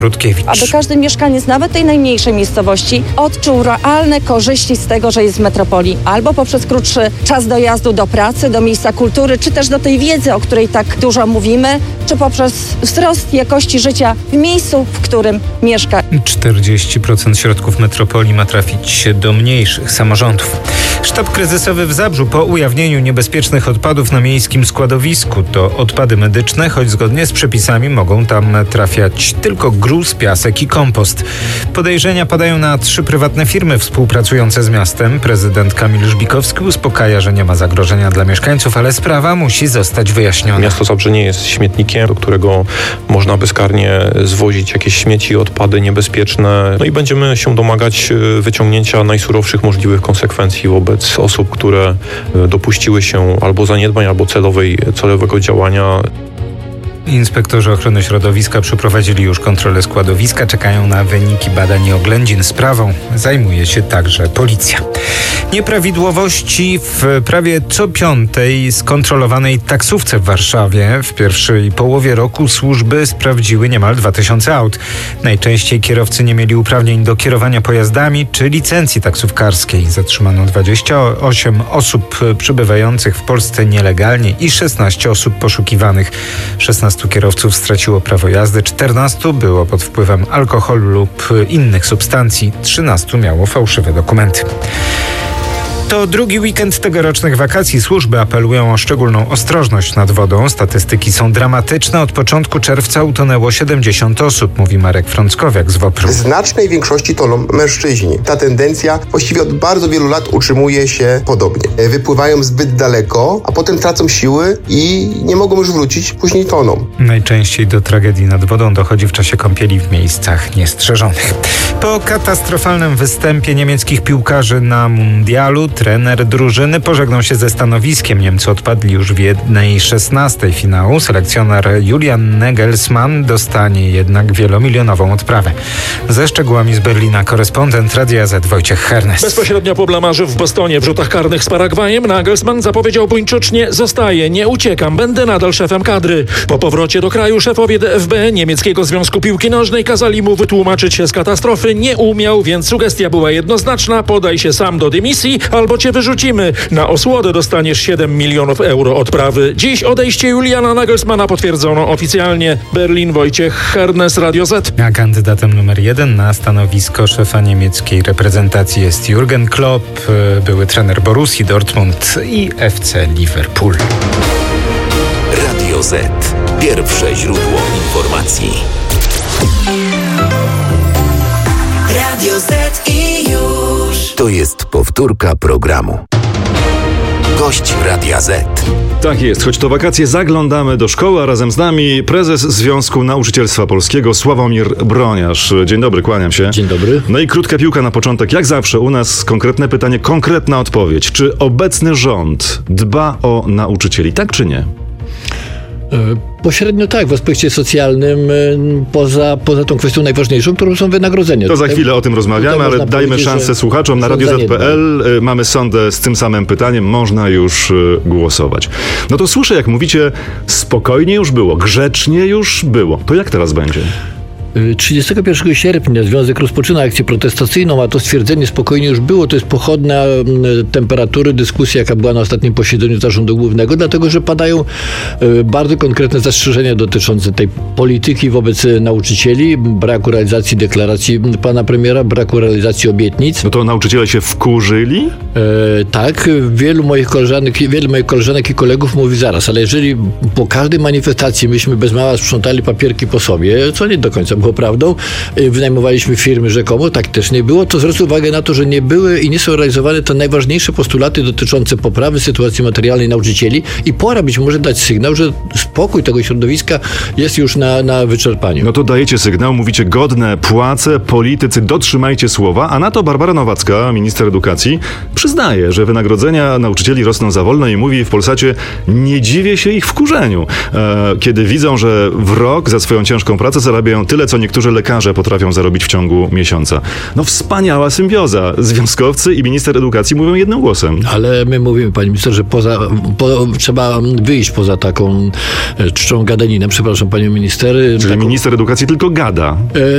Rutkiewicz. Aby każdy mieszkaniec, nawet tej najmniejszej miejscowości, odczuł realne korzyści z tego, że jest w metropolii. Albo poprzez krótszy czas dojazdu do pracy, do miejsca kultury, czy też do tej wiedzy, o której tak dużo mówimy, czy poprzez wzrost jakości życia w miejscu, w którym mieszka. 40% środków metropolii ma trafić do mniejszych samorządów. Sztab kryzysowy w Zabrzu po ujawnieniu niebezpiecznych odpadów na miejskim składowisku. To odpady medyczne, choć zgodnie z przepisami mogą tam trafiać tylko gruz, piasek i kompost. Podejrzenia padają na 3 prywatne firmy współpracujące z miastem. Prezydent Kamil Żbikowski uspokaja, że nie ma zagrożenia dla mieszkańców, ale sprawa musi zostać wyjaśniona. Miasto Zabrze nie jest śmietnikiem, do którego można bezkarnie zwozić jakieś śmieci, odpady niebezpieczne. No i będziemy się domagać wyciągnięcia najsurowszych możliwych konsekwencji wobec osób, które dopuściły się albo zaniedbań, albo celowego działania. Inspektorzy ochrony środowiska przeprowadzili już kontrolę składowiska, czekają na wyniki badań i oględzin. Sprawą zajmuje się także policja. Nieprawidłowości w prawie co 5. skontrolowanej taksówce w Warszawie. W pierwszej połowie roku służby sprawdziły niemal 2000 aut. Najczęściej kierowcy nie mieli uprawnień do kierowania pojazdami czy licencji taksówkarskiej. Zatrzymano 28 osób przebywających w Polsce nielegalnie i 16 osób poszukiwanych. 16 kierowców straciło prawo jazdy, 14 było pod wpływem alkoholu lub innych substancji, 13 miało fałszywe dokumenty. To drugi weekend tegorocznych wakacji. Służby apelują o szczególną ostrożność nad wodą. Statystyki są dramatyczne. Od początku czerwca utonęło 70 osób, mówi Marek Frąckowiak z WOPR-u. W znacznej większości toną mężczyźni. Ta tendencja właściwie od bardzo wielu lat utrzymuje się podobnie. Wypływają zbyt daleko, a potem tracą siły i nie mogą już wrócić, później toną. Najczęściej do tragedii nad wodą dochodzi w czasie kąpieli w miejscach niestrzeżonych. Po katastrofalnym występie niemieckich piłkarzy na mundialu trener drużyny pożegnał się ze stanowiskiem. Niemcy odpadli już w 1/16 finału. Selekcjoner Julian Nagelsmann dostanie jednak wielomilionową odprawę. Ze szczegółami z Berlina korespondent Radia Z Wojciech Hernes. Bezpośrednio po blamarze w Bostonie w rzutach karnych z Paragwajem Nagelsmann zapowiedział buńczucznie: zostaję, nie uciekam, będę nadal szefem kadry. Po powrocie do kraju szefowie DFB, niemieckiego Związku Piłki Nożnej, kazali mu wytłumaczyć się z katastrofy. Nie umiał, więc sugestia była jednoznaczna: podaj się sam do dymisji, albo cię wyrzucimy. Na osłodę dostaniesz 7 milionów euro odprawy. Dziś odejście Juliana Nagelsmana potwierdzono oficjalnie. Berlin, Wojciech Hernes, Radio Z. A kandydatem numer 1 na stanowisko szefa niemieckiej reprezentacji jest Jürgen Klopp, były trener Borussii Dortmund i FC Liverpool. Radio Z. Pierwsze źródło informacji. Radio Z i już. To jest powtórka programu. Gość Radia Z. Tak jest, choć to wakacje, zaglądamy do szkoły, a razem z nami prezes Związku Nauczycielstwa Polskiego Sławomir Broniarz. Dzień dobry, kłaniam się. Dzień dobry. No i krótka piłka na początek. Jak zawsze u nas konkretne pytanie, konkretna odpowiedź. Czy obecny rząd dba o nauczycieli, tak czy nie? Pośrednio tak, w aspekcie socjalnym, poza tą kwestią najważniejszą, którą są wynagrodzenia. To za chwilę o tym rozmawiamy, ale dajmy szansę słuchaczom. Na Radio Z.pl mamy sondę z tym samym pytaniem, można już głosować. No to słyszę, jak mówicie, spokojnie już było, grzecznie już było. To jak teraz będzie? 31 sierpnia Związek rozpoczyna akcję protestacyjną, a to stwierdzenie spokojnie już było, to jest pochodna temperatury dyskusji, jaka była na ostatnim posiedzeniu Zarządu Głównego, dlatego że padają bardzo konkretne zastrzeżenia dotyczące tej polityki wobec nauczycieli, braku realizacji deklaracji pana premiera, braku realizacji obietnic. No to nauczyciele się wkurzyli? Tak, wielu moich koleżanek i kolegów mówi zaraz, ale jeżeli po każdej manifestacji myśmy bez mała sprzątali papierki po sobie, co nie do końca było prawdą, wynajmowaliśmy firmy rzekomo, tak też nie było, to zwrócę uwagę na to, że nie były i nie są realizowane te najważniejsze postulaty dotyczące poprawy sytuacji materialnej nauczycieli i pora być może dać sygnał, że spokój tego środowiska jest już na wyczerpaniu. No to dajecie sygnał, mówicie godne płace, politycy, dotrzymajcie słowa, a na to Barbara Nowacka, minister edukacji, przyznaje, że wynagrodzenia nauczycieli rosną za wolno i mówi w Polsacie: nie dziwię się ich wkurzeniu, kiedy widzą, że w rok za swoją ciężką pracę zarabiają tyle, co niektórzy lekarze potrafią zarobić w ciągu miesiąca. No wspaniała symbioza. Związkowcy i minister edukacji mówią jednym głosem. Ale my mówimy, panie minister, że trzeba wyjść poza taką czczą gadaninę. Przepraszam, panią minister. Czyli minister edukacji tylko gada.